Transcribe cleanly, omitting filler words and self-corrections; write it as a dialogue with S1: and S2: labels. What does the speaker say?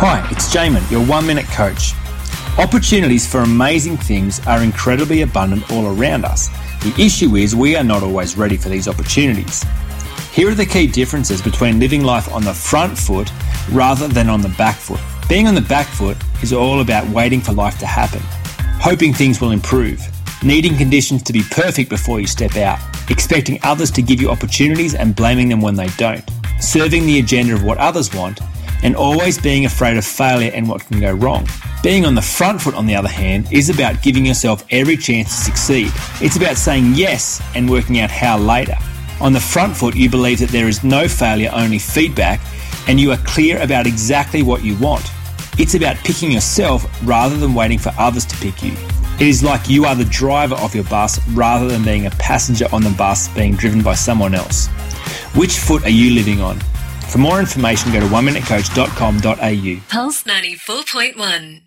S1: Hi, it's Jamin, your 1 Minute Coach. Opportunities for amazing things are incredibly abundant all around us. The issue is we are not always ready for these opportunities. Here are the key differences between living life on the front foot rather than on the back foot. Being on the back foot is all about waiting for life to happen, hoping things will improve, needing conditions to be perfect before you step out, expecting others to give you opportunities and blaming them when they don't, serving the agenda of what others want, and always being afraid of failure and what can go wrong. Being on the front foot, on the other hand, is about giving yourself every chance to succeed. It's about saying yes and working out how later. On the front foot, you believe that there is no failure, only feedback, and you are clear about exactly what you want. It's about picking yourself rather than waiting for others to pick you. It is like you are the driver of your bus rather than being a passenger on the bus being driven by someone else. Which foot are you living on? For more information, go to oneminutecoach.com.au.
S2: Pulse 94.1.